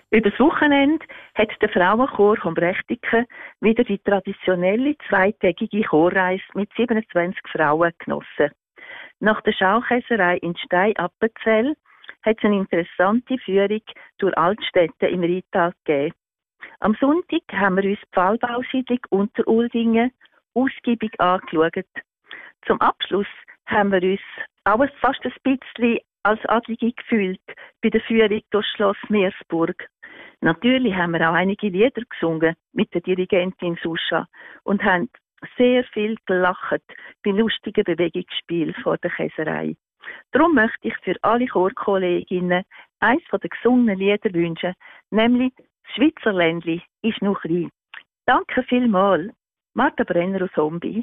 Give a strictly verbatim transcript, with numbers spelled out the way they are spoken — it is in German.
Übers Wochenende hat der Frauenchor vom Brechtiken wieder die traditionelle zweitägige Chorreise mit siebenundzwanzig Frauen genossen. Nach der Schaukäserei in Stein-Appenzell hat es eine interessante Führung durch Altstädte im Rheintal gegeben. Am Sonntag haben wir uns die Pfahlbausiedlung Unteruldingen ausgiebig angeschaut. Zum Abschluss haben wir uns auch fast ein bisschen als Adlige gefühlt bei der Führung durch Schloss Meersburg. Natürlich haben wir auch einige Lieder gesungen mit der Dirigentin Suscha und haben sehr viel gelacht bei lustigen Bewegungsspielen vor der Käserei. Darum möchte ich für alle Chorkolleginnen eins der gesungenen Lieder wünschen, nämlich «Das Schweizerländli ist noch klein». Danke vielmals, Martha Brenner aus Hombi.